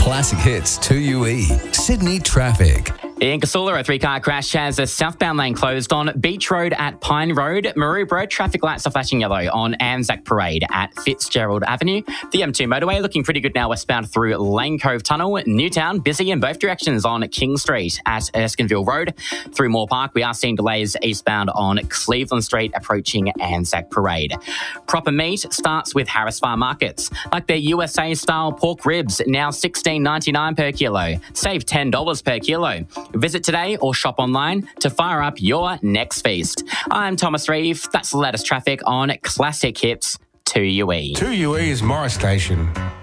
Classic Hits 2UE. Sydney traffic. In Casula, a three-car crash has a southbound lane closed on Beach Road at Pine Road. Maroubra, traffic lights are flashing yellow on Anzac Parade at Fitzgerald Avenue. The M2 motorway looking pretty good now westbound through Lane Cove Tunnel. Newtown, busy in both directions on King Street at Erskineville Road. Through Moore Park, we are seeing delays eastbound on Cleveland Street approaching Anzac Parade. Proper meat starts with Harris Farm Markets. Like their USA-style pork ribs, now $16.99 per kilo. Save $10 per kilo. Visit today or shop online to fire up your next feast. I'm Thomas Reeve. That's the latest traffic on Classic Hits 2UE. 2UE is Morris Station.